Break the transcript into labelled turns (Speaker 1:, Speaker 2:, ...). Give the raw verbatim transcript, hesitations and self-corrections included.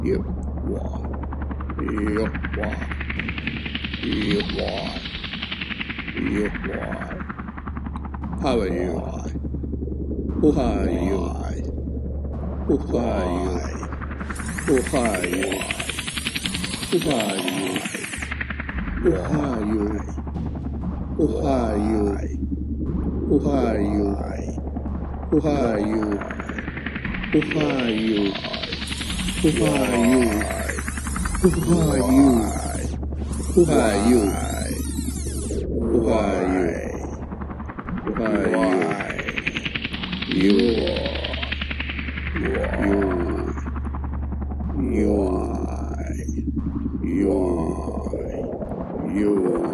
Speaker 1: Yep, why? Yep, why? Yep, why? Yep, why? How are you? Who are you? Who are you? Who are you? Who are you? Who are you? Who are you? Who are you? Who are you? Who are you? Who are you? Who are you? Who are you? Who are you? Who are you? You are.